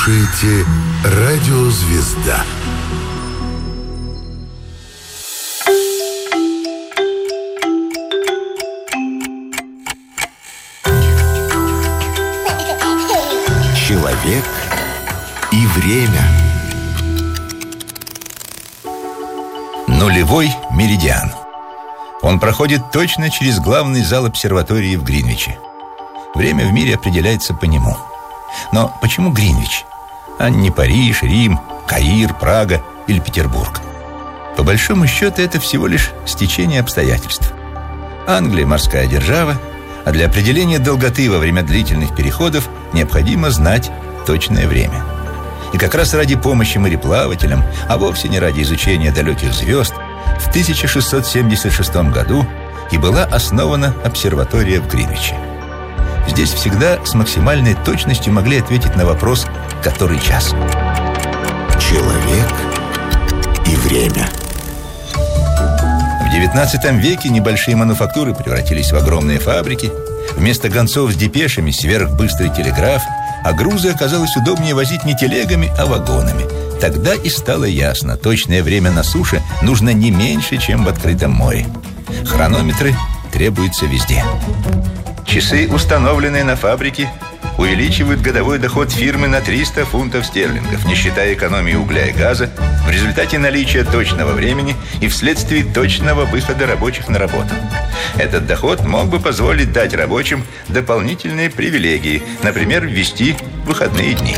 Слушайте «Радио Звезда». Человек и время. Нулевой меридиан. Он проходит точно через главный зал обсерватории в Гринвиче. Время в мире определяется по нему. Но почему Гринвич, а не Париж, Рим, Каир, Прага или Петербург? По большому счету это всего лишь стечение обстоятельств. Англия – морская держава, а для определения долготы во время длительных переходов необходимо знать точное время. И как раз ради помощи мореплавателям, а вовсе не ради изучения далеких звезд, в 1676 году и была основана обсерватория в Гринвиче. Здесь всегда с максимальной точностью могли ответить на вопрос «который час?». Человек и время. В XIX веке небольшие мануфактуры превратились в огромные фабрики. Вместо гонцов с депешами сверхбыстрый телеграф, а грузы оказалось удобнее возить не телегами, а вагонами. Тогда и стало ясно, точное время на суше нужно не меньше, чем в открытом море. Хронометры требуются везде. Часы, установленные на фабрике, увеличивают годовой доход фирмы на 300 фунтов стерлингов, не считая экономии угля и газа, в результате наличия точного времени и вследствие точного выхода рабочих на работу. Этот доход мог бы позволить дать рабочим дополнительные привилегии, например, ввести выходные дни.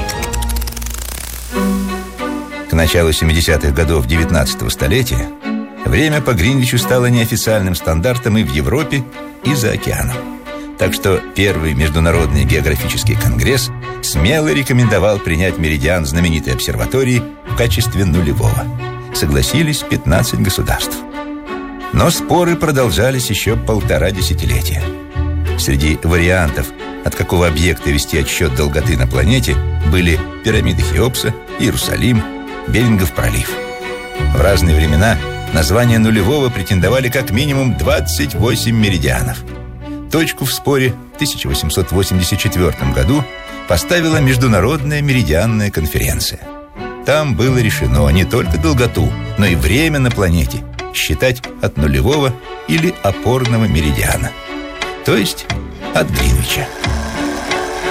К началу 70-х годов 19-го столетия время по Гринвичу стало неофициальным стандартом и в Европе, и за океаном. Так что Первый международный географический конгресс смело рекомендовал принять меридиан знаменитой обсерватории в качестве нулевого. Согласились 15 государств. Но споры продолжались еще 1,5 десятилетия. Среди вариантов, от какого объекта вести отсчет долготы на планете, были пирамиды Хеопса, Иерусалим, Берингов пролив. В разные времена на звание нулевого претендовали как минимум 28 меридианов. Точку в споре в 1884 году поставила Международная меридианная конференция. Там было решено не только долготу, но и время на планете считать от нулевого или опорного меридиана, то есть от Гринвича.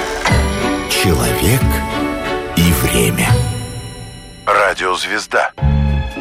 Человек и время. Радио Звезда.